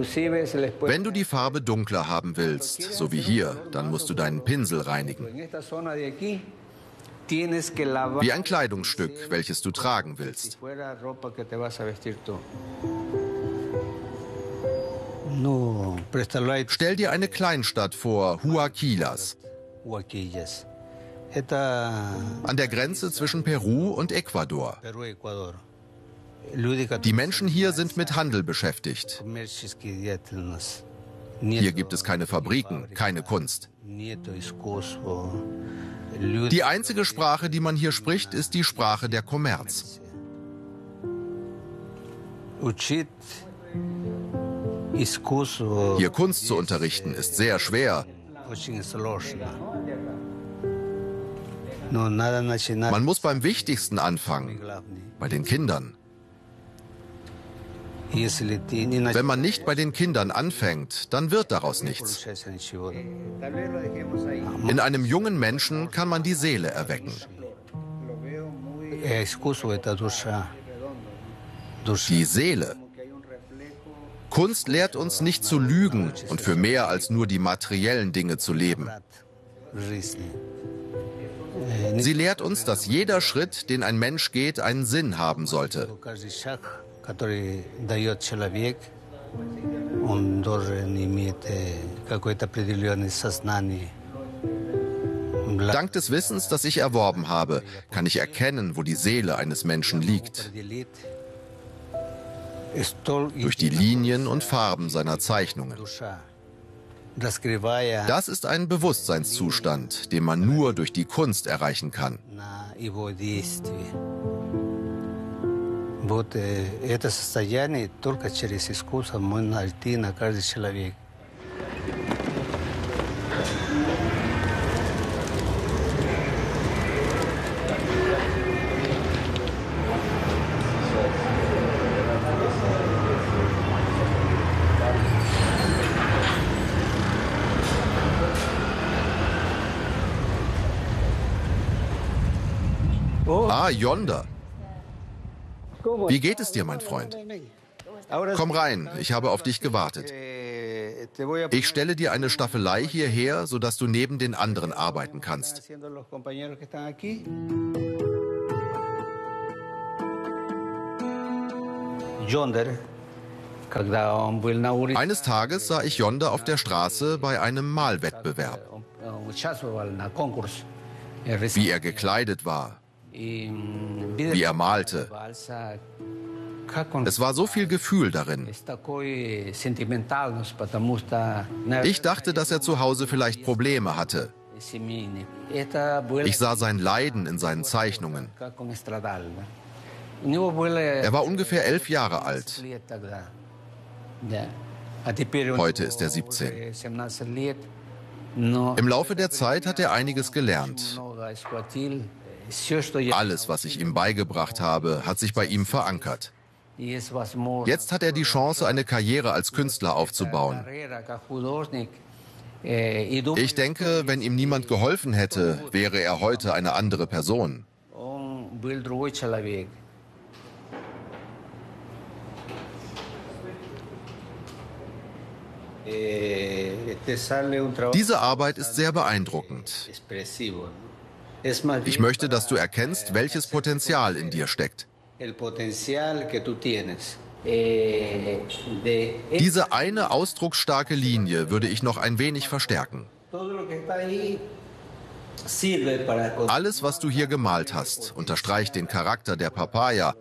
Wenn du die Farbe dunkler haben willst, so wie hier, dann musst du deinen Pinsel reinigen. Wie ein Kleidungsstück, welches du tragen willst. Stell dir eine Kleinstadt vor, Huaquilas, an der Grenze zwischen Peru und Ecuador. Die Menschen hier sind mit Handel beschäftigt. Hier gibt es keine Fabriken, keine Kunst. Die einzige Sprache, die man hier spricht, ist die Sprache der Kommerz. Hier Kunst zu unterrichten, ist sehr schwer. Man muss beim Wichtigsten anfangen, bei den Kindern. Wenn man nicht bei den Kindern anfängt, dann wird daraus nichts. In einem jungen Menschen kann man die Seele erwecken. Die Seele. Kunst lehrt uns nicht zu lügen und für mehr als nur die materiellen Dinge zu leben. Sie lehrt uns, dass jeder Schritt, den ein Mensch geht, einen Sinn haben sollte. Dank des Wissens, das ich erworben habe, kann ich erkennen, wo die Seele eines Menschen liegt. Durch die Linien und Farben seiner Zeichnungen. Das ist ein Bewusstseinszustand, den man nur durch die Kunst erreichen kann. Ah, yonder. Wie geht es dir, mein Freund? Komm rein, ich habe auf dich gewartet. Ich stelle dir eine Staffelei hierher, sodass du neben den anderen arbeiten kannst. Eines Tages sah ich Yonder auf der Straße bei einem Malwettbewerb. Wie er gekleidet war. Wie er malte. Es war so viel Gefühl darin. Ich dachte, dass er zu Hause vielleicht Probleme hatte. Ich sah sein Leiden in seinen Zeichnungen. Er war ungefähr 11 Jahre alt. Heute ist er 17. Im Laufe der Zeit hat er einiges gelernt. Alles, was ich ihm beigebracht habe, hat sich bei ihm verankert. Jetzt hat er die Chance, eine Karriere als Künstler aufzubauen. Ich denke, wenn ihm niemand geholfen hätte, wäre er heute eine andere Person. Diese Arbeit ist sehr beeindruckend. Ich möchte, dass du erkennst, welches Potenzial in dir steckt. Diese eine ausdrucksstarke Linie würde ich noch ein wenig verstärken. Alles, was du hier gemalt hast, unterstreicht den Charakter der Papaya.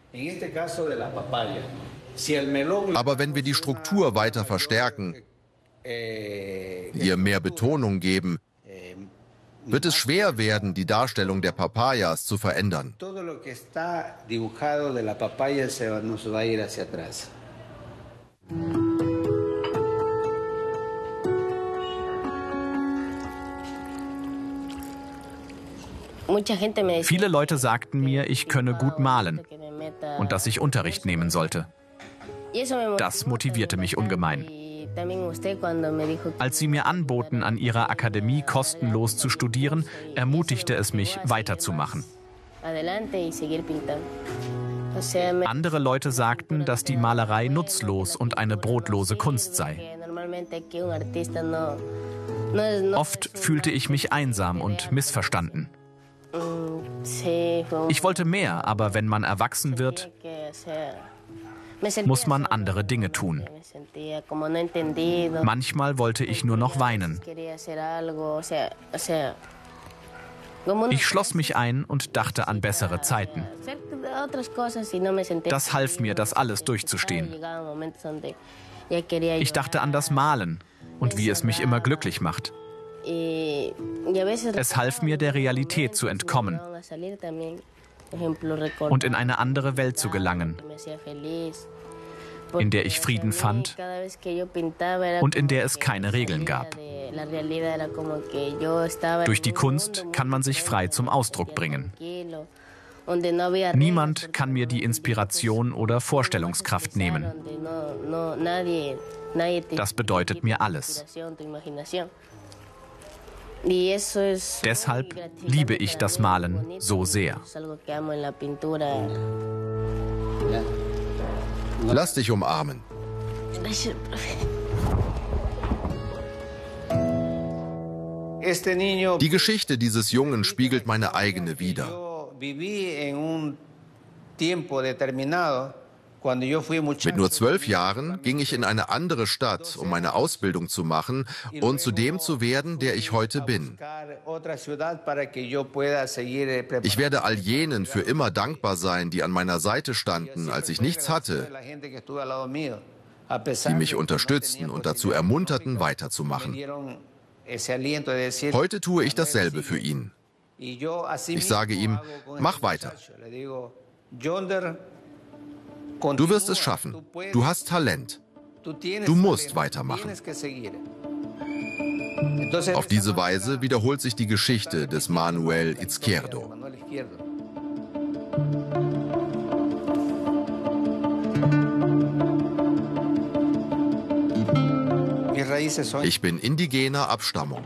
Aber wenn wir die Struktur weiter verstärken, ihr mehr Betonung geben, wird es schwer werden, die Darstellung der Papayas zu verändern. Viele Leute sagten mir, ich könne gut malen und dass ich Unterricht nehmen sollte. Das motivierte mich ungemein. Als sie mir anboten, an ihrer Akademie kostenlos zu studieren, ermutigte es mich, weiterzumachen. Andere Leute sagten, dass die Malerei nutzlos und eine brotlose Kunst sei. Oft fühlte ich mich einsam und missverstanden. Ich wollte mehr, aber wenn man erwachsen wird, muss man andere Dinge tun. Manchmal wollte ich nur noch weinen. Ich schloss mich ein und dachte an bessere Zeiten. Das half mir, das alles durchzustehen. Ich dachte an das Malen und wie es mich immer glücklich macht. Es half mir, der Realität zu entkommen und in eine andere Welt zu gelangen, in der ich Frieden fand und in der es keine Regeln gab. Durch die Kunst kann man sich frei zum Ausdruck bringen. Niemand kann mir die Inspiration oder Vorstellungskraft nehmen. Das bedeutet mir alles. Deshalb liebe ich das Malen so sehr. Lass dich umarmen. Die Geschichte dieses Jungen spiegelt meine eigene wider. Mit nur 12 Jahren ging ich in eine andere Stadt, um meine Ausbildung zu machen und zu dem zu werden, der ich heute bin. Ich werde all jenen für immer dankbar sein, die an meiner Seite standen, als ich nichts hatte, die mich unterstützten und dazu ermunterten, weiterzumachen. Heute tue ich dasselbe für ihn. Ich sage ihm, mach weiter. Du wirst es schaffen. Du hast Talent. Du musst weitermachen. Auf diese Weise wiederholt sich die Geschichte des Manuel Izquierdo. Ich bin indigener Abstammung.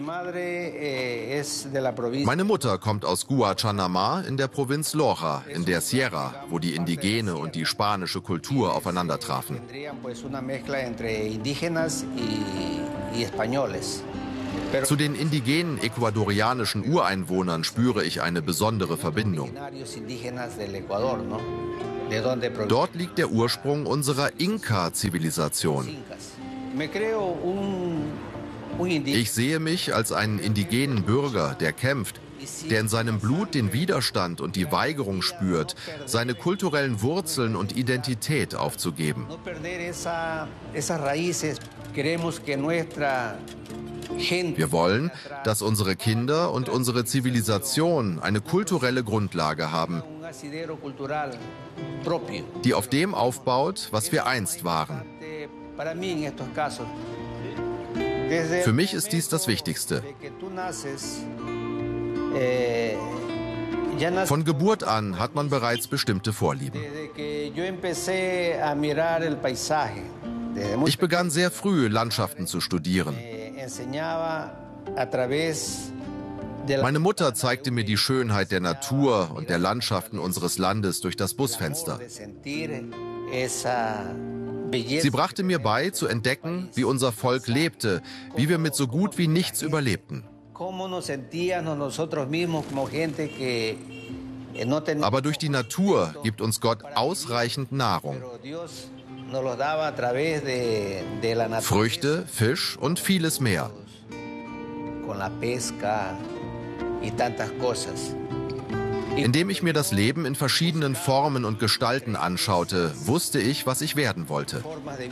Meine Mutter kommt aus Guachanamá in der Provinz Loja, in der Sierra, wo die indigene und die spanische Kultur aufeinandertrafen. Zu den indigenen ecuadorianischen Ureinwohnern spüre ich eine besondere Verbindung. Dort liegt der Ursprung unserer Inka-Zivilisation. Ich sehe mich als einen indigenen Bürger, der kämpft, der in seinem Blut den Widerstand und die Weigerung spürt, seine kulturellen Wurzeln und Identität aufzugeben. Wir wollen, dass unsere Kinder und unsere Zivilisation eine kulturelle Grundlage haben, die auf dem aufbaut, was wir einst waren. Für mich ist dies das Wichtigste. Von Geburt an hat man bereits bestimmte Vorlieben. Ich begann sehr früh, Landschaften zu studieren. Meine Mutter zeigte mir die Schönheit der Natur und der Landschaften unseres Landes durch das Busfenster. Sie brachte mir bei, zu entdecken, wie unser Volk lebte, wie wir mit so gut wie nichts überlebten. Aber durch die Natur gibt uns Gott ausreichend Nahrung. Früchte, Fisch und vieles mehr. Indem ich mir das Leben in verschiedenen Formen und Gestalten anschaute, wusste ich, was ich werden wollte.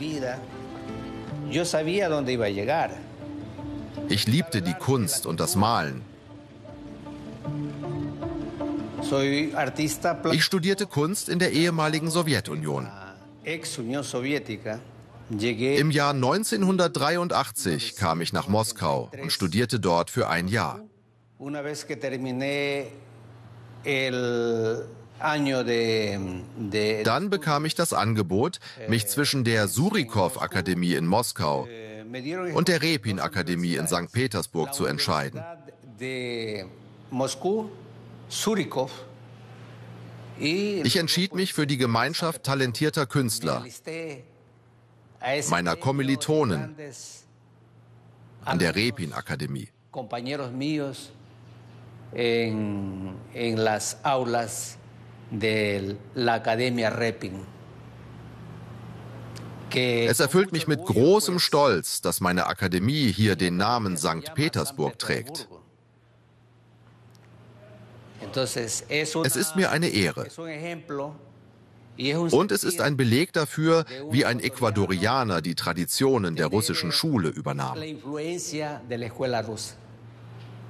Ich liebte die Kunst und das Malen. Ich studierte Kunst in der ehemaligen Sowjetunion. Im Jahr 1983 kam ich nach Moskau und studierte dort für ein Jahr. Dann bekam ich das Angebot, mich zwischen der Surikow-Akademie in Moskau und der Repin-Akademie in St. Petersburg zu entscheiden. Ich entschied mich für die Gemeinschaft talentierter Künstler, meiner Kommilitonen an der Repin-Akademie. Es erfüllt mich mit großem Stolz, dass meine Akademie hier den Namen St. Petersburg trägt. Es ist mir eine Ehre. Und es ist ein Beleg dafür, wie ein Ecuadorianer die Traditionen der russischen Schule übernahm.